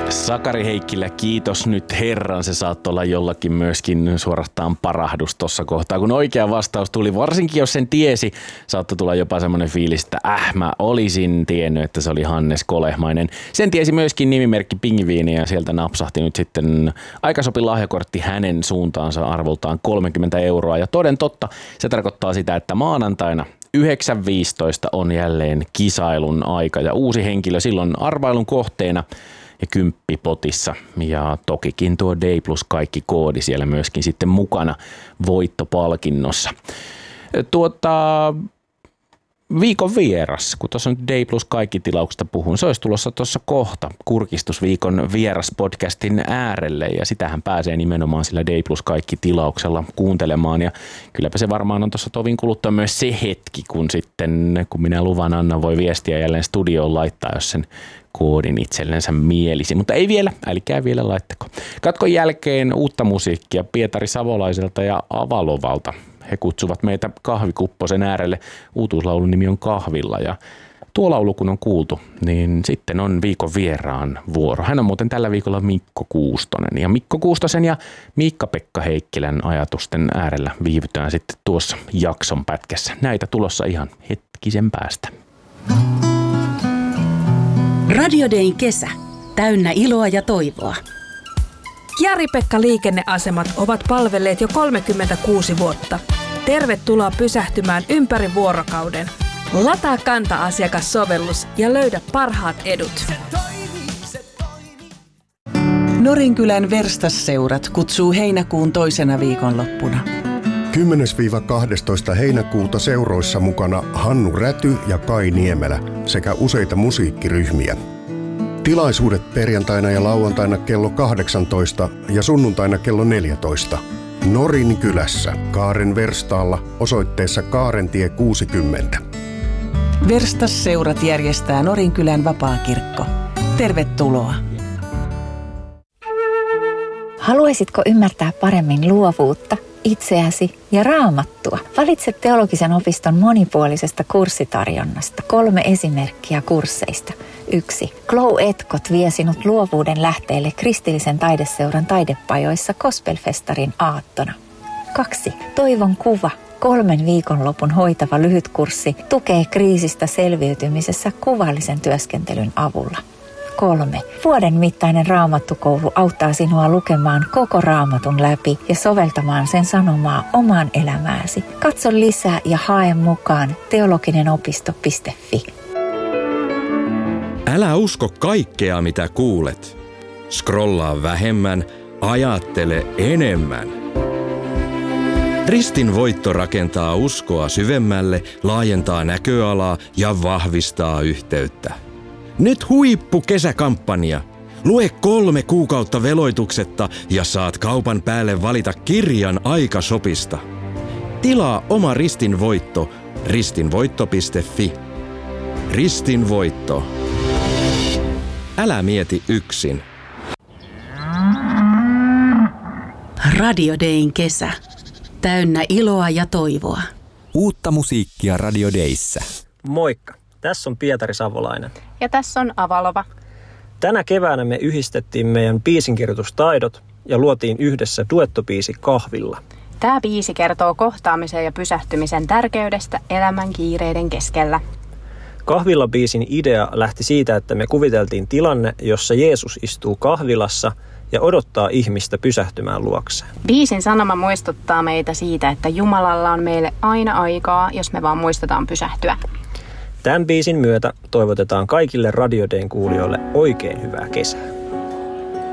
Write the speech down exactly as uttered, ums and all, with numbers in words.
Sakari Heikkilä, kiitos nyt herran. Se saattoi olla jollakin myöskin suorastaan parahdus tuossa kohtaa, kun oikea vastaus tuli. Varsinkin jos sen tiesi, saattoi tulla jopa semmoinen fiilis, että äh, mä olisin tiennyt, että se oli Hannes Kolehmainen. Sen tiesi myöskin nimimerkki Pingviini ja sieltä napsahti nyt sitten aikasopi lahjakortti hänen suuntaansa arvoltaan kolmekymmentä euroa. Ja toden totta, se tarkoittaa sitä, että maanantaina yhdeksän viisitoista on jälleen kisailun aika ja uusi henkilö silloin arvailun kohteena ja kymppi potissa. Ja tokikin tuo Day Plus kaikki koodi siellä myöskin sitten mukana voittopalkinnossa. Tuota, viikon vieras, kun tuossa nyt Day Plus kaikki tilauksesta puhun, se olisi tulossa tuossa kohta kurkistusviikon vieras podcastin äärelle ja sitähän pääsee nimenomaan sillä Day Plus kaikki tilauksella kuuntelemaan ja kylläpä se varmaan on tuossa tovin kuluttua myös se hetki, kun sitten kun minä luvan annan voi viestiä jälleen studioon laittaa, jos sen koodin itsellensä mielisi, mutta ei vielä, älkää vielä laittako. Katkon jälkeen uutta musiikkia Pietari Savolaiselta ja Avalovalta. He kutsuvat meitä kahvikupposen äärelle. Uutuuslaulun nimi on Kahvilla ja tuo laulu kun on kuultu, niin sitten on viikon vieraan vuoro. Hän on muuten tällä viikolla Mikko Kuustonen ja Mikko Kuustosen ja Miikka-Pekka Heikkilän ajatusten äärellä viivytään sitten tuossa jakson pätkässä. Näitä tulossa ihan hetkisen päästä. Radio Dayn kesä. Täynnä iloa ja toivoa. Kiari-Pekka liikenneasemat ovat palvelleet jo kolmekymmentäkuusi vuotta. Tervetuloa pysähtymään ympäri vuorokauden. Lataa Kanta-asiakassovellus ja löydä parhaat edut. Norinkylän verstasseurat kutsuu heinäkuun toisena viikonloppuna. kymmenes kaksitoista heinäkuuta seuroissa mukana Hannu Räty ja Kai Niemelä sekä useita musiikkiryhmiä. Tilaisuudet perjantaina ja lauantaina kello kahdeksantoista ja sunnuntaina kello neljätoista. Norinkylässä Kaaren verstaalla osoitteessa Kaarentie kuusikymmentä. Verstasseurat järjestää Norinkylän vapaakirkko. Tervetuloa! Haluaisitko ymmärtää paremmin luovuutta, itseäsi ja Raamattua? Valitse teologisen opiston monipuolisesta kurssitarjonnasta kolme esimerkkiä kursseista. yksi. Glow Etkot vie sinut luovuuden lähteelle kristillisen taideseuran taidepajoissa Gospelfestarin aattona. kaksi. Toivon kuva. Kolmen viikonlopun hoitava lyhytkurssi tukee kriisistä selviytymisessä kuvallisen työskentelyn avulla. kolme. Vuoden mittainen raamattukoulu auttaa sinua lukemaan koko raamatun läpi ja soveltamaan sen sanomaa omaan elämääsi. Katso lisää ja hae mukaan teologinenopisto piste fi. Älä usko kaikkea, mitä kuulet. Scrollaa vähemmän, ajattele enemmän. Ristin voitto rakentaa uskoa syvemmälle, laajentaa näköalaa ja vahvistaa yhteyttä. Nyt huippukesäkampanja. Lue kolme kuukautta veloituksetta ja saat kaupan päälle valita kirjan aikasopista. Tilaa oma Ristin voitto ristinvoitto piste fi. Ristin voitto. Älä mieti yksin. Radio Dayn kesä. Täynnä iloa ja toivoa. Uutta musiikkia Radio Dayssä. Moikka, tässä on Pietari Savolainen. Ja tässä on Avalova. Tänä keväänä me yhdistettiin meidän biisinkirjoitustaidot ja luotiin yhdessä duettobiisi Kahvilla. Tämä biisi kertoo kohtaamisen ja pysähtymisen tärkeydestä elämän kiireiden keskellä. Kahvilla-biisin idea lähti siitä, että me kuviteltiin tilanne, jossa Jeesus istuu kahvilassa ja odottaa ihmistä pysähtymään luokseen. Biisin sanoma muistuttaa meitä siitä, että Jumalalla on meille aina aikaa, jos me vaan muistetaan pysähtyä. Tämän biisin myötä toivotetaan kaikille Radio Dayn kuulijoille oikein hyvää kesää.